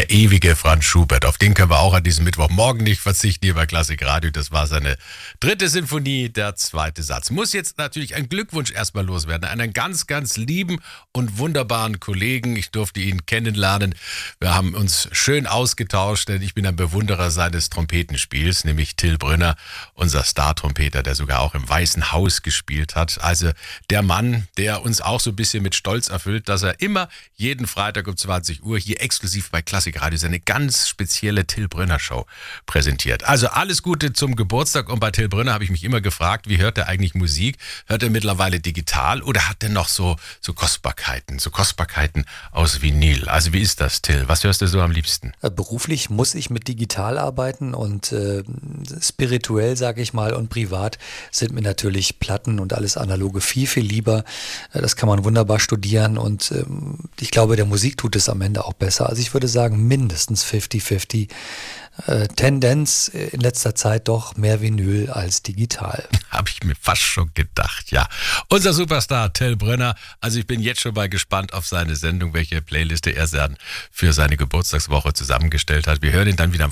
der ewige Franz Schubert. Auf den können wir auch an diesem Mittwochmorgen nicht verzichten hier bei Klassik Radio. Das war seine 3. Sinfonie, der 2. Satz. Muss jetzt natürlich ein Glückwunsch erstmal loswerden. Einen ganz, ganz lieben und wunderbaren Kollegen. Ich durfte ihn kennenlernen. Wir haben uns schön ausgetauscht, denn ich bin ein Bewunderer seines Trompetenspiels, nämlich Till Brünner, unser Star-Trompeter, der sogar auch im Weißen Haus gespielt hat. Also der Mann, der uns auch so ein bisschen mit Stolz erfüllt, dass er immer jeden Freitag um 20 Uhr hier exklusiv bei Klassik Radio seine ganz spezielle Till Brünner Show präsentiert. Also alles Gute zum Geburtstag, und bei Till Brünner habe ich mich immer gefragt, wie hört er eigentlich Musik? Hört er mittlerweile digital oder hat er noch so Kostbarkeiten aus Vinyl? Also wie ist das, Till? Was hörst du so am liebsten? Beruflich muss ich mit digital arbeiten und spirituell, sage ich mal, und privat sind mir natürlich Platten und alles Analoge viel, viel lieber. Das kann man wunderbar studieren und ich glaube, der Musik tut es am Ende auch besser. Also ich würde sagen, mindestens 50-50. Tendenz in letzter Zeit doch mehr Vinyl als digital. Habe ich mir fast schon gedacht, ja. Unser Superstar Till Brünner. Also ich bin jetzt schon mal gespannt auf seine Sendung, welche Playliste er für seine Geburtstagswoche zusammengestellt hat. Wir hören ihn dann wieder am